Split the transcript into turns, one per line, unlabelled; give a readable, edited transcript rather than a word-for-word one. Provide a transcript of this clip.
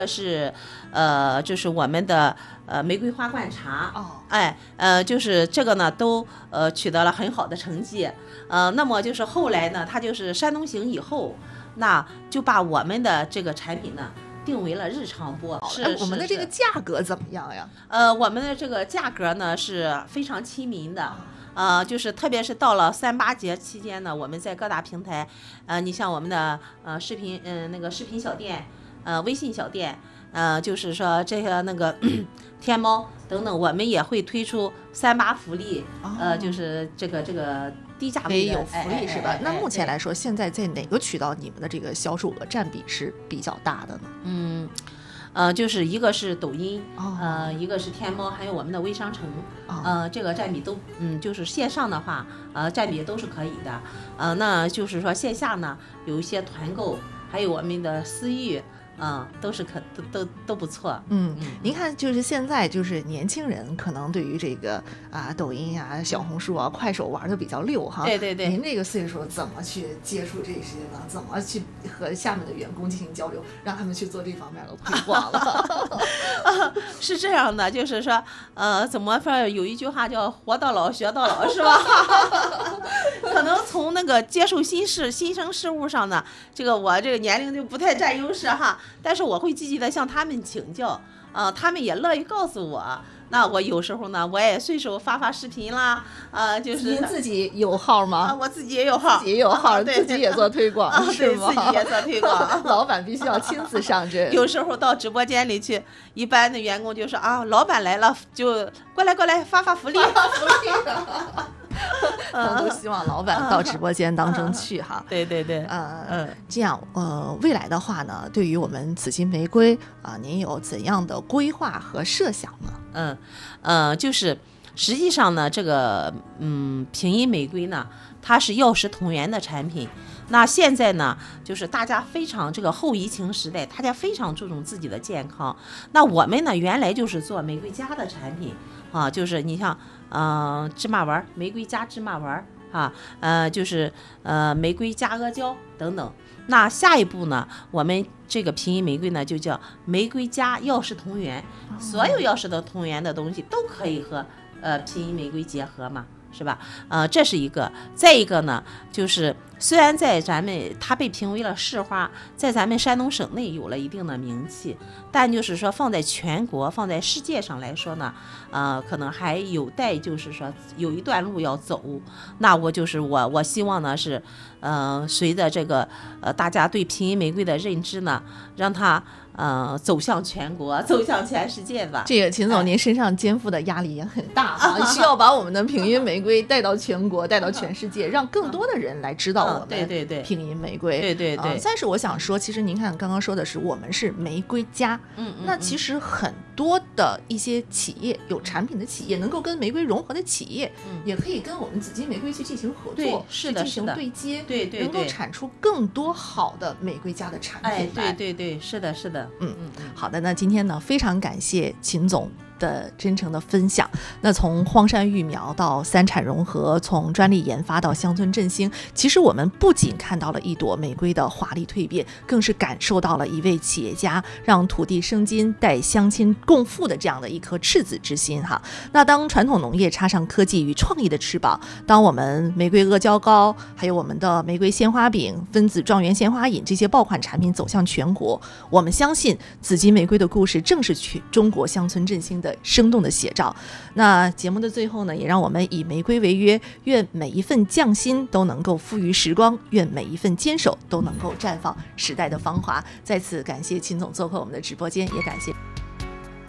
是就是我们的玫瑰花灌茶就是这个呢都取得了很好的成绩。那么就是后来呢，它就是山东行以后，那就把我们的这个产品呢定为了日常播。
我们的这个价格怎么样呀？
我们的这个价格呢是非常亲民的。就是特别是到了3·8节期间呢，我们在各大平台，你像我们的视频小店，微信小店，就是说这些那个天猫等等，我们也会推出3·8福利，就是这个低价位
有福利是吧？那目前来说，现在在哪个渠道你们的这个销售额占比是比较大的呢？
就是一个是抖音，一个是天猫，还有我们的微商城，这个占比都，就是线上的话，占比都是可以的，那就是说线下呢有一些团购，还有我们的私域。都是都不错。
您看，就是现在就是年轻人可能对于这个抖音啊、小红书啊、快手玩的比较溜哈。
对。
您这个岁数怎么去接触这些呢？怎么去和下面的员工进行交流，让他们去做这方面的推广了？
是这样的，就是说，怎么说？有一句话叫“活到老，学到老”，是吧？可能从那个接受新生事物上呢，我这个年龄就不太占优势哈。但是我会积极的向他们请教，他们也乐意告诉我。那我有时候呢，我也随手发视频啦，就是
您自己有号吗？
我自己也有号，
自己有号，
对，
自己也做推广，是吗？
自己也做推广。
老板必须要亲自上阵。
有时候到直播间里去，一般的员工就说老板来了，就过来发福利，
都希望老板到直播间当中去哈。
对，
这样未来的话呢，对于我们紫金玫瑰您有怎样的规划和设想呢？
就是实际上呢，这个平阴玫瑰呢，它是药食同源的产品。那现在呢，就是大家非常这个后疫情时代，大家非常注重自己的健康。那我们呢，原来就是做玫瑰佳的产品就是你像芝麻丸、玫瑰佳芝麻丸就是玫瑰佳阿胶等等。那下一步呢，我们这个平阴玫瑰呢就叫玫瑰佳药食同源，所有药食的同源的东西都可以和平阴玫瑰结合嘛，是吧？这是一个。再一个呢，就是虽然在咱们它被评为了市花，在咱们山东省内有了一定的名气，但就是说放在全国、放在世界上来说呢，可能还有待就是说有一段路要走。那我希望呢是，随着这个大家对平阴玫瑰的认知呢，让它走向全国，走向全世界吧。
这个秦总，您身上肩负的压力也很大需要把我们的平阴玫瑰带到全国，带到全世界，让更多的人来知道我们平阴玫瑰。
对。
但是我想说，其实您看刚刚说的是我们是玫瑰佳，那其实很多的一些企业有产品的企业，能够跟玫瑰融合的企业，也可以跟我们紫金玫瑰去进行合作，
是的，
进行对接，
对，
能够产出更多好的玫瑰佳的产品。
对，是的。
好的，那今天呢，非常感谢秦总的真诚的分享。那从荒山育苗到三产融合，从专利研发到乡村振兴，其实我们不仅看到了一朵玫瑰的华丽蜕变，更是感受到了一位企业家让土地生金、带乡亲共富的这样的一颗赤子之心哈。那当传统农业插上科技与创意的翅膀，当我们玫瑰阿胶糕，还有我们的玫瑰鲜花饼、分子状元鲜花饮这些爆款产品走向全国，我们相信紫金玫瑰的故事正是中国乡村振兴的生动的写照。那节目的最后呢，也让我们以玫瑰为约，愿每一份匠心都能够付于时光，愿每一份坚守都能够绽放时代的芳华。再次感谢秦总做客我们的直播间，也感谢